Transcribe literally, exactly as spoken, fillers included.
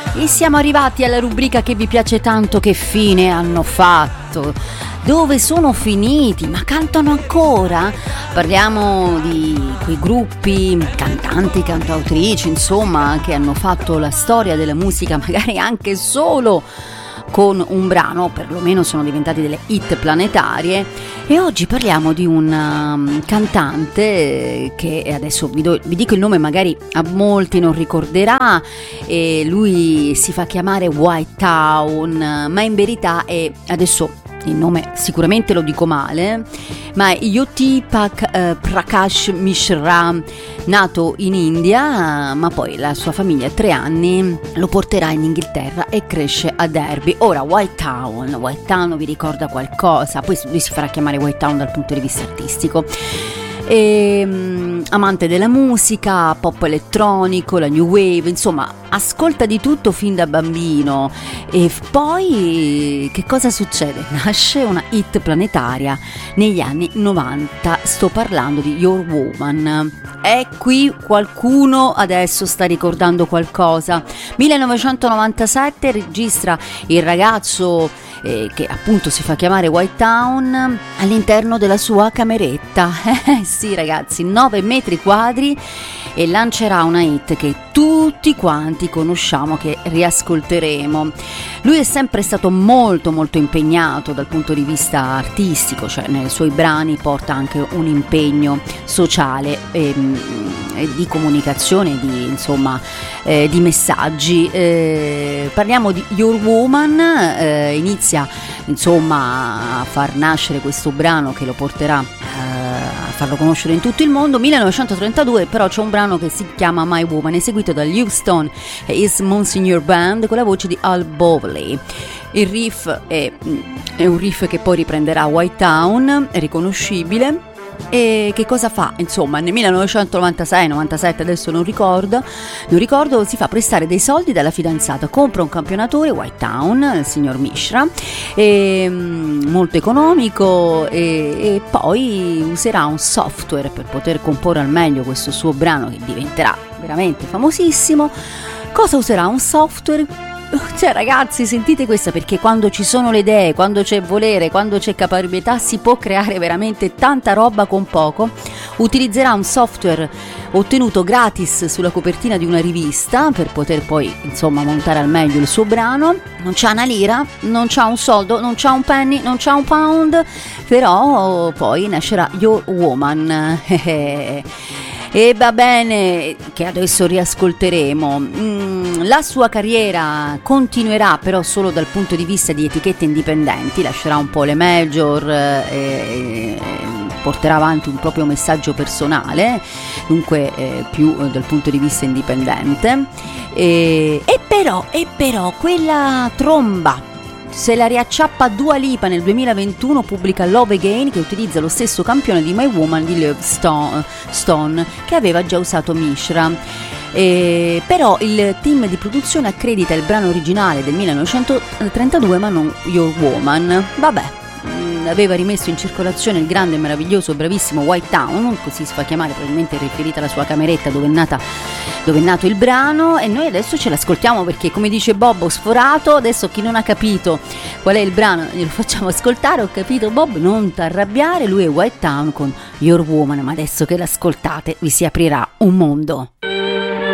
E siamo arrivati alla rubrica che vi piace tanto. Che fine hanno fatto? Dove sono finiti? Ma cantano ancora? Parliamo di quei gruppi, cantanti, cantautrici, insomma, che hanno fatto la storia della musica, magari anche solo con un brano, perlomeno sono diventati delle hit planetarie. E oggi parliamo di un um, cantante che adesso vi, do, vi dico il nome, magari a molti non ricorderà, e lui si fa chiamare White Town, ma in verità è, adesso il nome sicuramente lo dico male, ma è Jyotipak eh, Prakash Mishra, nato in India, ma poi la sua famiglia a tre anni lo porterà in Inghilterra e cresce a Derby. Ora, White Town, White Town vi ricorda qualcosa? Poi lui si farà chiamare White Town dal punto di vista artistico. E, um, amante della musica, pop elettronico, la new wave, insomma ascolta di tutto fin da bambino. E poi che cosa succede? Nasce una hit planetaria negli anni novanta, sto parlando di Your Woman. E qui qualcuno adesso sta ricordando qualcosa. millenovecentonovantasette registra il ragazzo Eh, che appunto si fa chiamare White Town all'interno della sua cameretta, eh sì ragazzi, nove metri quadri, e lancerà una hit che tutti quanti conosciamo, che riascolteremo. Lui è sempre stato molto molto impegnato dal punto di vista artistico, cioè nei suoi brani porta anche un impegno sociale e, e di comunicazione, di insomma eh, di messaggi. Eh, parliamo di Your Woman. eh, inizia insomma a far nascere questo brano che lo porterà eh, a farlo conoscere in tutto il mondo. millenovecentotrentadue però c'è un brano che si chiama My Woman, eseguito da Houston e His Monsignor Band con la voce di Al Bowley. Il riff è, è un riff che poi riprenderà White Town, è riconoscibile. E che cosa fa? Insomma, nel millenovecentonovantasei novantasette, adesso non ricordo, non ricordo, si fa prestare dei soldi dalla fidanzata, compra un campionatore White Town, il signor Mishra, e, molto economico, e, e poi userà un software per poter comporre al meglio questo suo brano che diventerà veramente famosissimo. Cosa userà? Un software. Cioè ragazzi, sentite questa, perché quando ci sono le idee, quando c'è volere, quando c'è caparbietà, si può creare veramente tanta roba con poco. Utilizzerà un software ottenuto gratis sulla copertina di una rivista per poter poi insomma montare al meglio il suo brano. Non c'ha una lira, non c'ha un soldo, non c'ha un penny, non c'ha un pound, però poi nascerà Your Woman. E va bene, che adesso riascolteremo. Mm, la sua carriera continuerà però solo dal punto di vista di etichette indipendenti, lascerà un po' le major e, e porterà avanti un proprio messaggio personale, dunque eh, più eh, dal punto di vista indipendente. E, e però, e però quella tromba se la riacciappa Dua Lipa nel duemilaventuno, pubblica Love Again, che utilizza lo stesso campione di My Woman di Love Stone, Stone che aveva già usato Mishra. Eh, però il team di produzione accredita il brano originale del millenovecentotrentadue ma non Your Woman. Vabbè, mh, aveva rimesso in circolazione il grande, meraviglioso, bravissimo White Town, così si fa chiamare, probabilmente riferita alla sua cameretta dove è nata, dove è nato il brano, e noi adesso ce l'ascoltiamo perché, come dice Bob, ho sforato. Adesso chi non ha capito qual è il brano glielo facciamo ascoltare. Ho capito Bob, non t'arrabbiare, lui è White Town con Your Woman, ma adesso che l'ascoltate vi si aprirà un mondo.